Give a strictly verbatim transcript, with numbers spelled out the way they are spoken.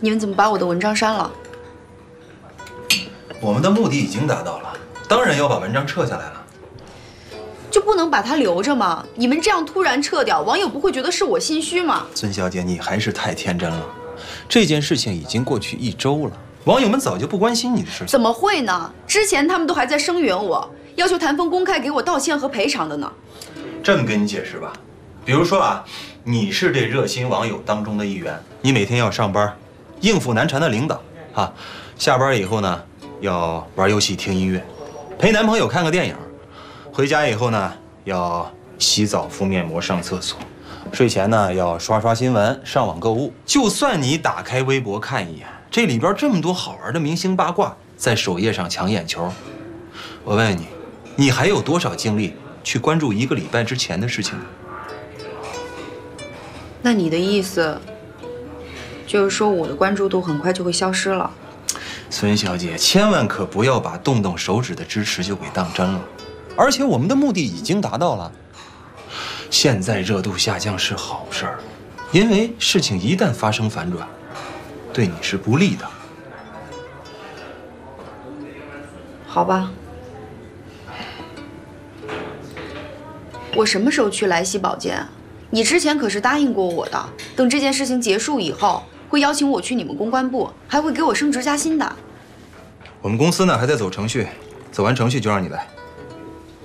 你们怎么把我的文章删了？ 我们的目的已经达到了，当然要把文章撤下来了。 就不能把它留着吗？你们这样突然撤掉，网友不会觉得是我心虚吗？ 孙小姐，你还是太天真了。这件事情已经过去一周了，网友们早就不关心你的事情。 怎么会呢？之前他们都还在声援我，要求谭峰公开给我道歉和赔偿的呢。 这么跟你解释吧，比如说啊，你是这热心网友当中的一员，你每天要上班，应付难缠的领导啊，下班以后呢，要玩游戏、听音乐，陪男朋友看个电影，回家以后呢，要洗澡、敷面膜、上厕所，睡前呢要刷刷新闻、上网购物。就算你打开微博看一眼，这里边这么多好玩的明星八卦在首页上抢眼球，我问你，你还有多少精力去关注一个礼拜之前的事情呢？ 那你的意思就是说我的关注度很快就会消失了？ 孙小姐，千万可不要把动动手指的支持就给当真了。而且我们的目的已经达到了。现在热度下降是好事儿，因为事情一旦发生反转，对你是不利的。 好吧，我什么时候去莱西保健？你之前可是答应过我的，等这件事情结束以后，会邀请我去你们公关部，还会给我升职加薪的。 我们公司呢还在走程序，走完程序就让你来。